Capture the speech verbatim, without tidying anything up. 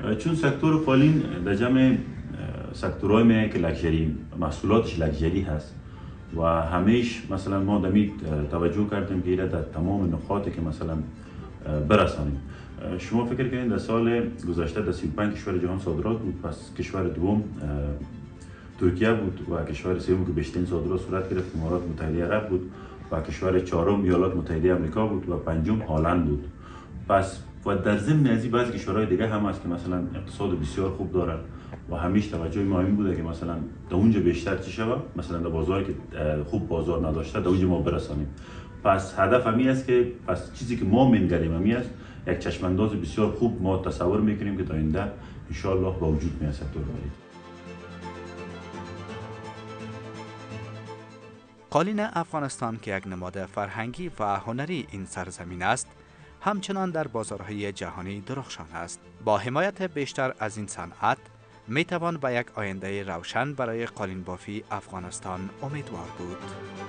چون سکتور قالین در جمع سکتورهای میه که لکژری محصولاتش لکژری هست و همیش مثلا ما دمید توجه کردیم که ایره در تمام نقاطی که مثلا برسانیم. شما فکر کنید در سال گذشته در سی و پنج کشور جهان صادرات بود، پس کشور دوم ترکیه بود و کشور سوم که بیشترین صادرات صورت گرفت امارات متحده عرب بود و کشور چهارم ایالات متحده آمریکا بود و پنجم هلند بود. پس و در ضمن از این بعضی کشورهای دیگه هم هست که مثلا اقتصاد بسیار خوب دارن و همیشه توجه ما این بوده که مثلا در اونجا بیشتر چی شود، مثلا در بازاری که خوب بازار نداشته در اونجا ما برسانیم. پس هدف همی است که پس چیزی که ما منگریم همی است یک چشمانداز بسیار خوب ما تصور میکنیم که تا آینده ان شاء الله با وجود میاد سکتور قالین. قالین افغانستان که یک نماد فرهنگی و هنری این سرزمین است، همچنان در بازارهای جهانی درخشان است. با حمایت بیشتر از این صنعت می توان به یک آینده روشن برای قالین بافی افغانستان امیدوار بود.